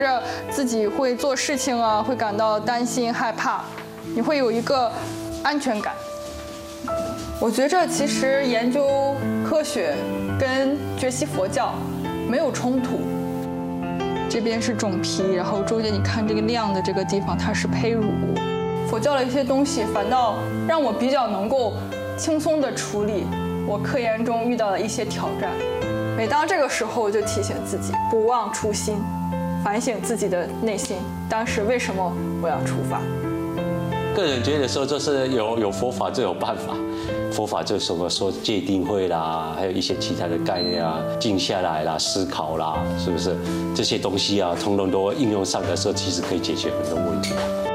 着自己会做事情啊，会感到担心害怕，你会有一个安全感。我觉着其实研究科学跟学习佛教没有冲突。这边是种皮，然后中间你看这个亮的这个地方，它是胚乳。佛教的一些东西反倒让我比较能够轻松地处理我科研中遇到的一些挑战。每当这个时候，我就提醒自己不忘初心，反省自己的内心，当时为什么我要出发。 个人觉得说，就是有佛法就有办法。佛法就什么说戒定慧啦，还有一些其他的概念啊，静下来啦，思考啦，是不是这些东西啊，通通都应用上的时候，其实可以解决很多问题。